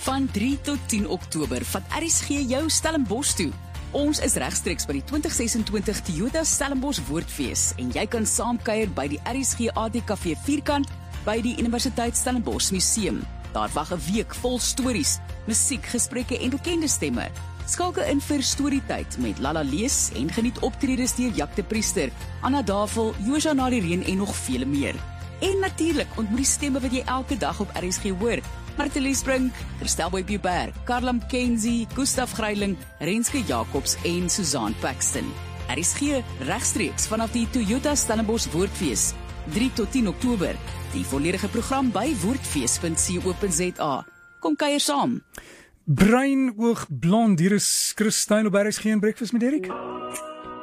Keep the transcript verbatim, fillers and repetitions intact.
Van drie tot tien Oktober vat R S G jou Stellenbosch toe. Ons is regstreeks by die twintig sesentwintig Toyota Stellenbosch Woordfees en jy kan saamkuier by die R S G A T Kafee Vierkant by die Universiteit Stellenbosch Museum. Daar wag 'n week vol stories, musiek, gesprekke en bekende stemme. Skakel in vir Storytyd met Lala Lees en geniet optredes deur Jack de Priester, Anna Davel, Joja na die reën en nog vele meer. En natuurlik ontmoet die stemme wat jy elke dag op R S G hoor. Martelies Brink, Christelboy Bubert, Karla McKenzie, Gustaf Greiling, Renske Jacobs en Susan Paxton. R S G regstreeks vanaf die Toyota Stellenbosch Woordfees, drie tot tien Oktober. Die volledige program by woordfees punt co punt za. Kom kuier saam. Bruin oog blond, hier is Christine op R S G en Breakfast met Derek.